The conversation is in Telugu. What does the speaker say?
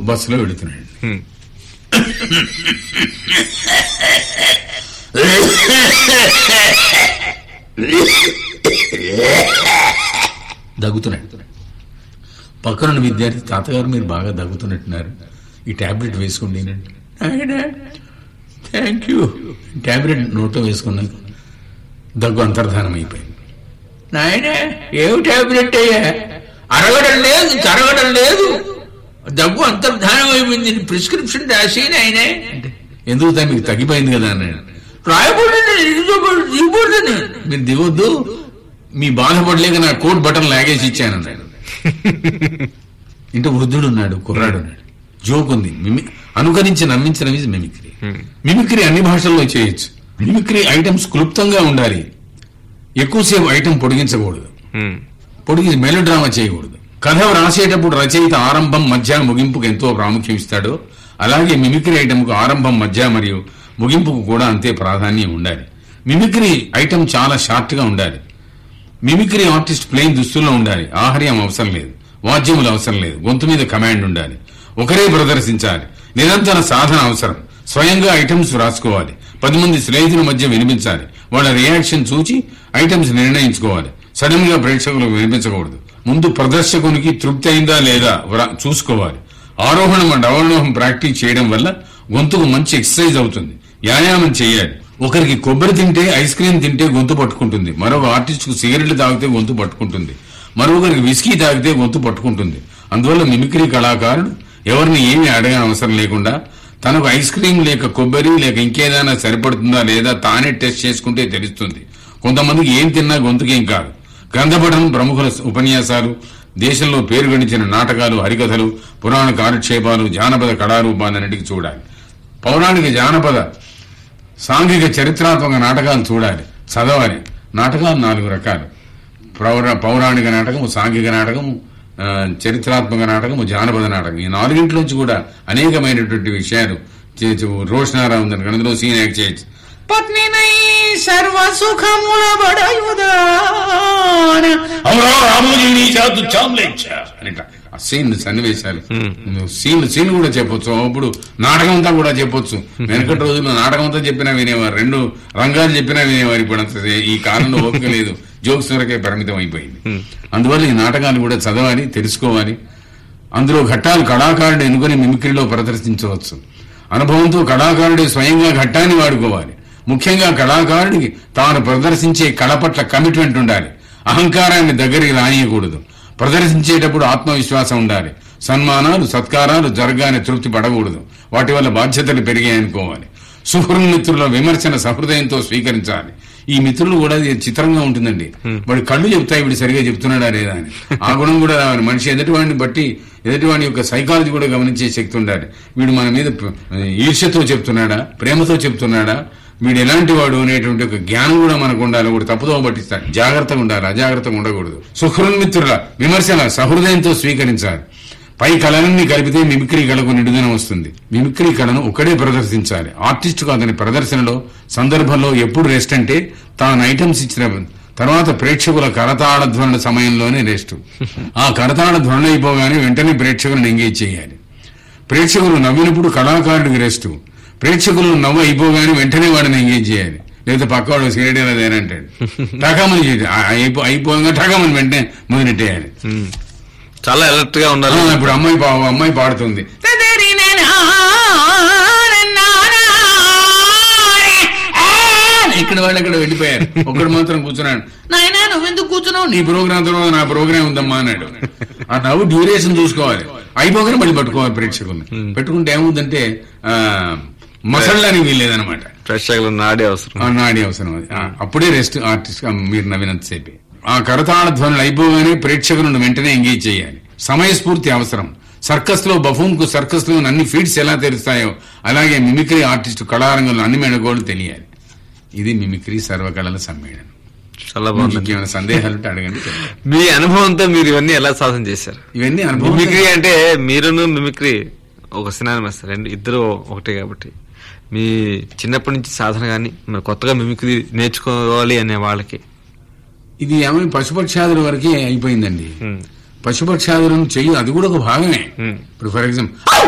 బస్సులో వెళుతున్నాడు. దగ్గుతున్నాడు. పక్కనున్న విద్యార్థి, తాతగారు మీరు బాగా దగ్గుతున్నట్టున్నారు, ఈ టాబ్లెట్ వేసుకోండి. Thank you. టాబ్లెట్ నోట్లో వేసుకున్నాక దగ్గు అంతర్ధానం అయిపోయింది. నాయన ఏమి టాబ్లెట్ అయ్యా, అరగడం లేదు కరగడం లేదు, దగ్గు అంతర్ధానం అయిపోయింది, ప్రిస్క్రిప్షన్ రాసి ఆయనే. ఎందుకు తా మీకు తగ్గిపోయింది కదా అన్నాడు. రాయకూడదు మీరు దిగొద్దు, మీ బాధపడలేక నా కోట్ బటన్ లాగేసి ఇచ్చానన్నాడు. ఇంట వృద్ధుడు ఉన్నాడు, కుర్రాడు ఉన్నాడు, జోక్ ఉంది. అనుకరించి నమ్మించడం ఇది మిమిక్రీ. మిమిక్రీ అన్ని భాషల్లో చేయొచ్చు. మిమిక్రీ ఐటమ్స్ క్లుప్తంగా ఉండాలి, ఎక్కువసేపు ఐటమ్ పొడిగించకూడదు, మెలో డ్రామా చేయకూడదు. కథ రాసేటప్పుడు రచయిత ఆరంభం మధ్య ముగింపుకు ఎంతో ప్రాముఖ్యం ఇస్తాడో అలాగే మిమిక్రీ ఐటమ్కు ఆరంభం మధ్య మరియు ముగింపుకు కూడా అంతే ప్రాధాన్యం ఉండాలి. మిమిక్రీ ఐటమ్ చాలా షార్ట్ గా ఉండాలి. మిమిక్రీ ఆర్టిస్ట్ ప్లెయిన్ దుస్తుల్లో ఉండాలి, ఆహార్యం అవసరం లేదు, వాద్యములు అవసరం లేదు, గొంతు మీద కమాండ్ ఉండాలి, ఒకరే ప్రదర్శించాలి, నిరంతర సాధన అవసరం, స్వయంగా ఐటమ్స్ రాసుకోవాలి, 10 మంది స్నేహితుల మధ్య వినిపించాలి, వాళ్ళ రియాక్షన్ చూచి ఐటమ్స్ నిర్ణయించుకోవాలి, సడన్ గా ప్రేక్షకులకు వినిపించకూడదు, ముందు ప్రదర్శకునికి తృప్తి అయిందా లేదా చూసుకోవాలి. ఆరోహణం అండ్ అవరోహం ప్రాక్టీస్ చేయడం వల్ల గొంతుకు మంచి ఎక్సర్సైజ్ అవుతుంది, వ్యాయామం చేయాలి. ఒకరికి కొబ్బరి తింటే ఐస్ క్రీమ్ తింటే గొంతు పట్టుకుంటుంది, మరొక ఆర్టిస్ట్ కు సిగరెట్లు తాగితే గొంతు పట్టుకుంటుంది, మరొకరికి విస్కీ తాగితే గొంతు పట్టుకుంటుంది. అందువల్ల మిమిక్రీ కళాకారుడు ఎవరిని ఏమీ అడగని అవసరం లేకుండా తనకు ఐస్ క్రీమ్ లేక కొబ్బరి లేక ఇంకేదైనా సరిపడుతుందా లేదా తానే టెస్ట్ చేసుకుంటే తెలుస్తుంది. కొంతమందికి ఏం తిన్నా గొంతుకేం కాదు. గ్రంథపఠనం, ప్రముఖుల ఉపన్యాసాలు, దేశంలో పేరు గడించిన నాటకాలు, హరికథలు, పురాణ కాలక్షేపాలు, జానపద కళారూపాలన్నిటికీ చూడాలి. పౌరాణిక, జానపద, సాంఘిక, చరిత్రాత్మక నాటకాలు చూడాలి, చదవాలి. నాటకాలు 4 రకాలు: పౌరాణిక నాటకము, సాంఘిక నాటకము, చరిత్రాత్మక నాటకము, జానపద నాటకం. ఈ 4 కూడా అనేకమైనటువంటి విషయాలు రోషనారావు ఉందని అందులో సీన్ యాక్ట్ చేయొచ్చు. పత్నినై సర్వ సుఖముల సన్నివేశాలు, సీన్లు కూడా చెప్పొచ్చు. అప్పుడు నాటకం అంతా కూడా చెప్పొచ్చు. వెనకటి రోజుల్లో నాటకం అంతా చెప్పినా వినేవారు, 2 రంగాలు చెప్పినా వినేవారు. ఇప్పుడు అంత ఈ కాలంలో ఓపిక లేదు, జోక్స్ వరకే పరిమితం అయిపోయింది. అందువల్ల ఈ నాటకాలు కూడా చదవాలి, తెలుసుకోవాలి. అందులో ఘట్టాలు కళాకారుడు ఎన్నుకొని మిమిక్రీలో ప్రదర్శించవచ్చు. అనుభవంతో కళాకారుడే స్వయంగా ఘట్టాన్ని వాడుకోవాలి. ముఖ్యంగా కళాకారుడికి తాను ప్రదర్శించే కళ పట్ల కమిట్మెంట్ ఉండాలి. అహంకారాన్ని దగ్గరికి రానియకూడదు. ప్రదర్శించేటప్పుడు ఆత్మవిశ్వాసం ఉండాలి. సన్మానాలు, సత్కారాలు జరగానే తృప్తి పడకూడదు. వాటి వల్ల బాధ్యతలు పెరిగాయనుకోవాలి. సుహృన్మిత్రుల విమర్శన సహృదయంతో స్వీకరించాలి. ఈ మిత్రులు కూడా చిత్రంగా ఉంటుందండి. వాడి కళ్ళు చెప్తాయి వీడు సరిగా చెప్తున్నాడా లేదా అని. ఆ గుణం కూడా రావాలి. మనిషి ఎదుటివాడిని బట్టి ఎదుటివాడి యొక్క సైకాలజీ కూడా గమనించే శక్తి ఉండాలి. వీడు మన మీద ఈర్ష్యతో చెప్తున్నాడా, ప్రేమతో చెప్తున్నాడా, వీడు ఎలాంటి వాడు అనేటువంటి ఒక జ్ఞానం కూడా మనకు ఉండాలి. కూడా తప్పుదో పట్టిస్తాడు. జాగ్రత్తగా ఉండాలి, అజాగ్రత్తగా ఉండకూడదు. సుహృన్మిత్రుల విమర్శన సహృదయంతో స్వీకరించాలి. పై కళలన్నీ కలిపితే మిమిక్రీ కళకు నిడుదనం వస్తుంది. మిమిక్రీ కళను ఒకడే ప్రదర్శించాలి. ఆర్టిస్టుకు అతని ప్రదర్శనలో, సందర్భంలో ఎప్పుడు రెస్ట్ అంటే తాను ఐటమ్స్ ఇచ్చిన తర్వాత ప్రేక్షకుల కరతాళ ధ్వనుల సమయంలోనే రెస్ట్. ఆ కరతాళ ధ్వనులు అయిపోగానే వెంటనే ప్రేక్షకులను ఎంగేజ్ చేయాలి. ప్రేక్షకులు నవ్వినప్పుడు కళాకారుడికి రెస్ట్. ప్రేక్షకులు నవ్వు అయిపోగానే వెంటనే వాడిని ఎంగేజ్ చేయాలి. లేదా పక్కవాడు సిగరెట్ అదేనంటాడు, టకామని అయిపోగా టకామని వెంటనే మొదలెట్టేయాలి. చాలా అలర్ట్ గా ఉండాలి. ఇప్పుడు అమ్మాయి పాడుతుంది, ఇక్కడ వాళ్ళు ఎక్కడ వెళ్ళిపోయారు. ఒకడు మాత్రం కూర్చున్నాడు. నాయనా నువ్వెందుకు కూర్చున్నావు, నీ ప్రోగ్రామ్ తర్వాత నా ప్రోగ్రామ్ ఉందమ్మా అన్నాడు. ఆ నవ్వు డ్యూరేషన్ చూసుకోవాలి. అయిపోగానే మళ్ళీ పట్టుకోవాలి ప్రేక్షకుల్ని. పెట్టుకుంటే ఏముందంటే మసళ్ళని వీల్లేదనమాట. ప్రేక్షకులు నాడి అవసరం అది. అప్పుడే రెస్ట్ ఆర్టిస్ట్ మీరు నవ్వినంతసేపే. ఆ కరతాళ ధ్వనులు అయిపోగానే ప్రేక్షకులను వెంటనే ఎంగేజ్ చేయాలి. సమయస్ఫూర్తి అవసరం. సర్కస్ లో బఫూన్ కు సర్కస్ లో అన్ని ఫీట్స్ ఎలా తెలుస్తాయో అలాగే మిమిక్రీ ఆర్టిస్టు కళారంగంలో అన్ని మెళకువలు తెలియాలి. ఇది మిమిక్రీ సర్వకళల సమ్మేళనం. చాలా బాగుంది. ఏమైనా సందేహాలు అడగండి. మీ అనుభవంతో మీరు ఇవన్నీ ఎలా సాధన చేశారు? ఇవన్నీ అనుభవం. మిమిక్రీ అంటే మీరును మిమిక్రీ ఒక సినిమా ఇద్దరు ఒకటే కాబట్టి మీ చిన్నప్పటి నుంచి సాధన కానీ మరి కొత్తగా మిమిక్రీ నేర్చుకోవాలి అనే వాళ్ళకి ఇది ఏమైనా పశుపక్షాదుల వరకే అయిపోయిందండి. పశుపక్షాదులను చెయ్యి, అది కూడా ఒక భాగమే. ఇప్పుడు ఫర్ ఎగ్జాంపుల్